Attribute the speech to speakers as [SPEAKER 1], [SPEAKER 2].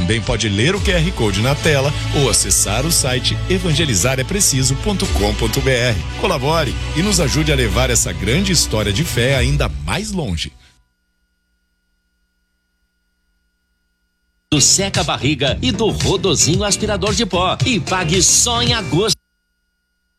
[SPEAKER 1] também pode ler o QR Code na tela ou acessar o site evangelizarepreciso.com.br. Colabore e nos ajude a levar essa grande história de fé ainda mais longe.
[SPEAKER 2] Do seca barriga e do rodozinho aspirador de pó e pague só em agosto.